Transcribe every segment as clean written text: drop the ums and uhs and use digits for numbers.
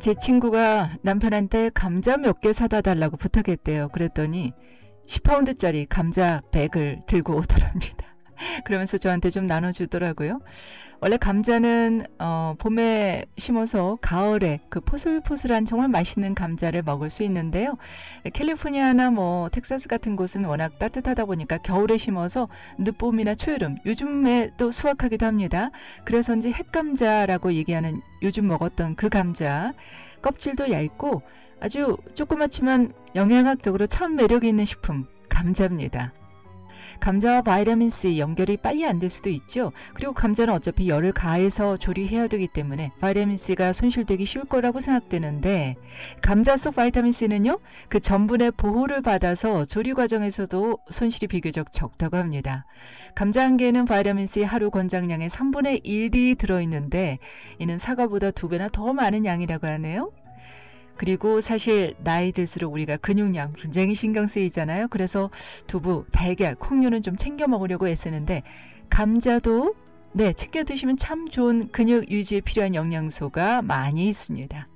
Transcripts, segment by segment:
제 친구가 남편한테 감자 몇 개 사다 달라고 부탁했대요. 그랬더니 10파운드짜리 감자 100을 들고 오더랍니다. 그러면서 저한테 좀 나눠주더라고요. 원래 감자는 봄에 심어서 가을에 그 포슬포슬한 정말 맛있는 감자를 먹을 수 있는데요. 캘리포니아나 텍사스 같은 곳은 워낙 따뜻하다 보니까 겨울에 심어서 늦봄이나 초여름, 요즘에 또 수확하기도 합니다. 그래서인지 햇감자라고 얘기하는 요즘 먹었던 그 감자, 껍질도 얇고 아주 조그맣지만 영양학적으로 참 매력이 있는 식품, 감자입니다. 감자와 바이타민C 연결이 빨리 안 될 수도 있죠. 그리고 감자는 어차피 열을 가해서 조리해야 되기 때문에 바이타민C가 손실되기 쉬울 거라고 생각되는데, 감자 속 바이타민C는요, 그 전분의 보호를 받아서 조리 과정에서도 손실이 비교적 적다고 합니다. 감자 한 개에는 바이타민C 하루 권장량의 3분의 1이 들어있는데, 이는 사과보다 2배나 더 많은 양이라고 하네요. 그리고 사실 나이 들수록 우리가 근육량 굉장히 신경 쓰이잖아요. 그래서 두부, 달걀, 콩류는 좀 챙겨 먹으려고 애쓰는데, 감자도 챙겨 드시면 참 좋은 근육 유지에 필요한 영양소가 많이 있습니다.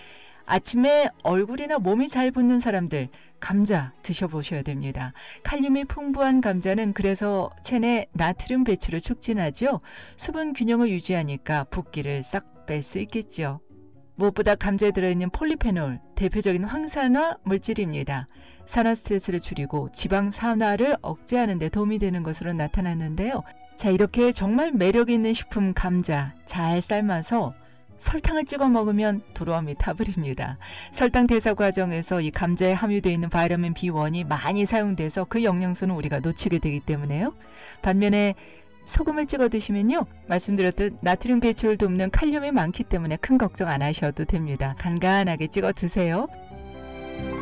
아침에 얼굴이나 몸이 잘 붓는 사람들, 감자 드셔보셔야 됩니다. 칼륨이 풍부한 감자는 그래서 체내 나트륨 배출을 촉진하죠. 수분 균형을 유지하니까 붓기를 싹 뺄 수 있겠죠. 무엇보다 감자에 들어있는 폴리페놀, 대표적인 황산화 물질입니다. 산화 스트레스를 줄이고 지방 산화를 억제하는 데 도움이 되는 것으로 나타났는데요. 자, 이렇게 정말 매력 있는 식품 감자 잘 삶아서 설탕을 찍어 먹으면 두려움이 타버립니다. 설탕 대사 과정에서 이 감자에 함유되어 있는 바이타민 B1이 많이 사용돼서 그 영양소는 우리가 놓치게 되기 때문에요. 반면에 소금을 찍어 드시면요, 말씀드렸듯 나트륨 배출을 돕는 칼륨이 많기 때문에 큰 걱정 안 하셔도 됩니다. 간간하게 찍어 드세요.